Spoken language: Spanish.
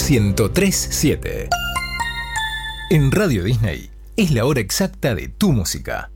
103.7. En Radio Disney es la hora exacta de tu música.